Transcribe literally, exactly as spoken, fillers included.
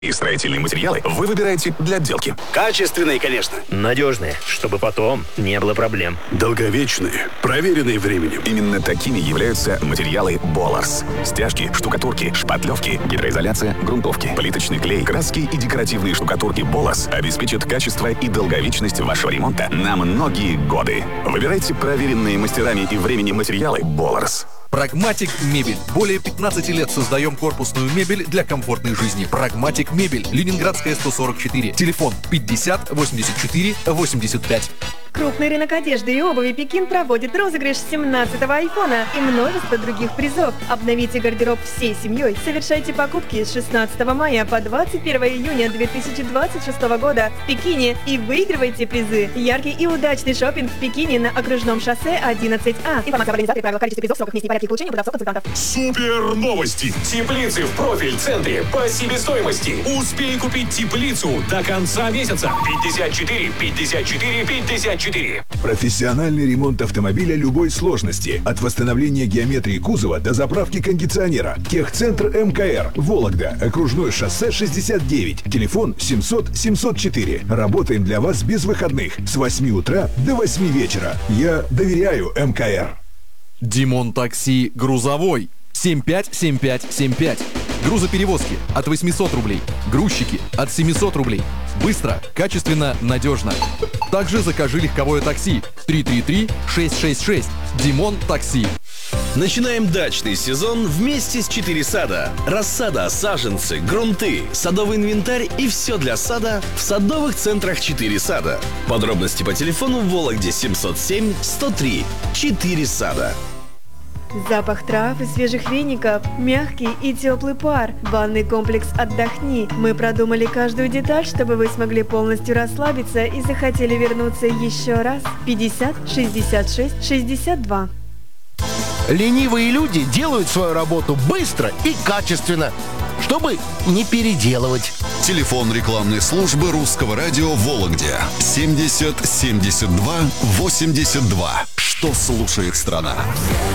И строительные материалы вы выбираете для отделки. Качественные, конечно. Надежные, чтобы потом не было проблем. Долговечные, проверенные временем. Именно такими являются материалы Боларс. Стяжки, штукатурки, шпатлевки, гидроизоляция, грунтовки, плиточный клей, краски и декоративные штукатурки Боларс обеспечат качество и долговечность вашего ремонта на многие годы. Выбирайте проверенные мастерами и временем материалы Боларс. Прагматик Мебель. Более пятнадцати лет создаем корпусную мебель для комфортной жизни. Прагматик Мебель. Ленинградская, сто сорок четыре. Телефон пятьдесят восемьдесят четыре восемьдесят пять. Крупный рынок одежды и обуви «Пекин» проводит розыгрыш семнадцатого айфона и множество других призов. Обновите гардероб всей семьей. Совершайте покупки с шестнадцатого мая по двадцать первое июня две тысячи двадцать шестого года в Пекине и выигрывайте призы. Яркий и удачный шопинг в Пекине на окружном шоссе одиннадцать А. Информация об организаторе, правила, количестве призов, сроках, месте и порядке их получения, продавцов, консультантов. Супер новости! Теплицы в профиль центре по себестоимости. Успей купить теплицу до конца месяца. пятьдесят четыре пятьдесят четыре пятьдесят четыре. Профессиональный ремонт автомобиля любой сложности. От восстановления геометрии кузова до заправки кондиционера. Техцентр МКР. Вологда. Окружное шоссе шестьдесят девять. Телефон семьсот семьсот четыре. Работаем для вас без выходных. С восьми утра до восьми вечера. Я доверяю МКР. Димон Такси грузовой. семь пять семь пять семь пять. Грузоперевозки от восьмисот рублей. Грузчики от семисот рублей. Быстро, качественно, надежно. Также закажи легковое такси. три три три шесть шесть шесть. Димон Такси. Начинаем дачный сезон вместе с «Четыре сада». Рассада, саженцы, грунты, садовый инвентарь и все для сада в садовых центрах «Четыре сада». Подробности по телефону в Вологде семьсот семь сто три. «Четыре сада». Запах трав и свежих веников, мягкий и теплый пар. Банный комплекс «Отдохни». Мы продумали каждую деталь, чтобы вы смогли полностью расслабиться и захотели вернуться еще раз. пятьдесят шестьдесят шесть шестьдесят два. Ленивые люди делают свою работу быстро и качественно, чтобы не переделывать. Телефон рекламной службы Русского радио в Вологде семьдесят семьдесят два восемьдесят два. Что слушает страна?